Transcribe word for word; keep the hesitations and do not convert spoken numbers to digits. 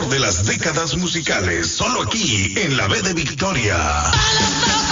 mejor de las décadas musicales, solo aquí en la B de Victoria.